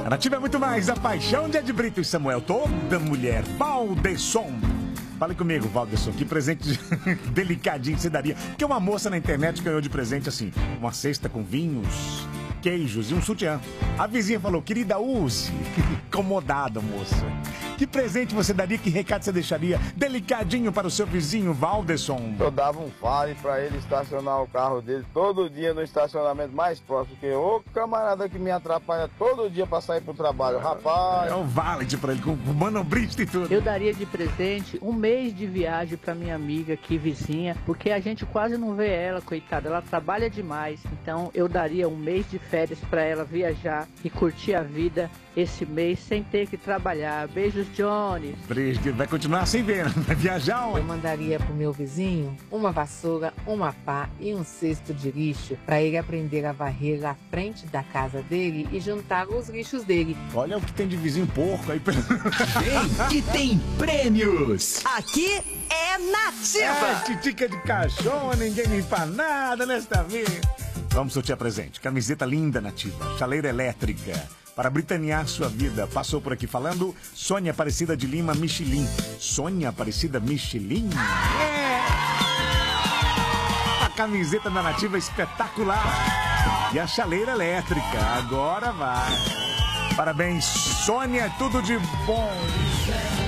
A Nativa é muito mais a paixão de Ed Brito e Samuel. Toda mulher. Valdesson. Fale comigo, Valdesson, que presente delicadinho você daria? Porque uma moça na internet ganhou de presente, assim, uma cesta com vinhos, queijos e um sutiã. A vizinha falou, querida, use. Incomodada, moça. Que presente você daria? Que recado você deixaria delicadinho para o seu vizinho, Valdesson? Eu dava um vale para ele estacionar o carro dele todo dia no estacionamento mais próximo, porque o camarada que me atrapalha todo dia para sair pro trabalho, rapaz. É um vale para ele, com manobrista e tudo. Eu daria de presente um mês de viagem para minha amiga aqui, vizinha, porque a gente quase não vê ela, coitada, ela trabalha demais. Então eu daria um mês de férias para ela viajar e curtir a vida esse mês sem ter que trabalhar. Beijos, Jones. Vai continuar sem ver, né? Vai viajar, ué. Eu mandaria pro meu vizinho uma vassoura, uma pá e um cesto de lixo para ele aprender a varrer a frente da casa dele e juntar os lixos dele. Olha o que tem de vizinho porco aí. Vem que tem prêmios! Aqui é Nativa. É, titica de cachorro, ninguém limpa nada nesta vida. Vamos sortear presente. Camiseta linda, Nativa. Chaleira elétrica. Para britanear sua vida. Passou por aqui falando Sônia Aparecida de Lima Michelin. Sônia Aparecida Michelin? É! A camiseta da Nativa é espetacular. E a chaleira elétrica. Agora vai. Parabéns, Sônia. Tudo de bom.